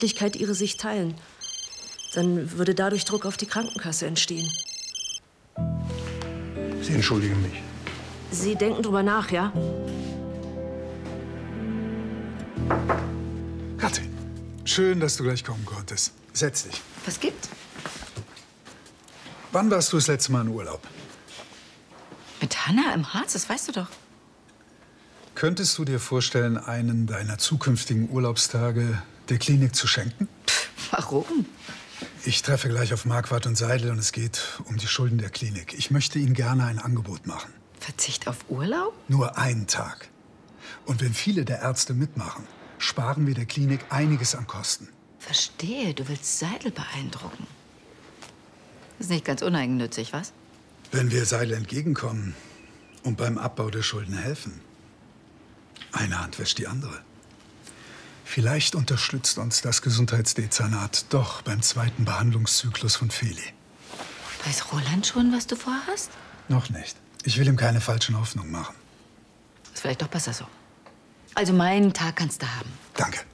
Möglichkeit ihre Sicht teilen. Dann würde dadurch Druck auf die Krankenkasse entstehen. Sie entschuldigen mich. Sie denken drüber nach, ja? Katrin, schön, dass du gleich kommen konntest. Setz dich. Was gibt's? Wann warst du das letzte Mal in Urlaub? Mit Hanna im Harz, das weißt du doch. Könntest du dir vorstellen, einen deiner zukünftigen Urlaubstage der Klinik zu schenken? Warum? Ich treffe gleich auf Marquardt und Seidel und es geht um die Schulden der Klinik. Ich möchte Ihnen gerne ein Angebot machen. Verzicht auf Urlaub? Nur einen Tag. Und wenn viele der Ärzte mitmachen, sparen wir der Klinik einiges an Kosten. Verstehe, du willst Seidel beeindrucken. Ist nicht ganz uneigennützig, was? Wenn wir Seidel entgegenkommen und beim Abbau der Schulden helfen, eine Hand wäscht die andere. Vielleicht unterstützt uns das Gesundheitsdezernat doch beim zweiten Behandlungszyklus von Feli. Weiß Roland schon, was du vorhast? Noch nicht. Ich will ihm keine falschen Hoffnungen machen. Ist vielleicht doch besser so. Also meinen Tag kannst du haben. Danke.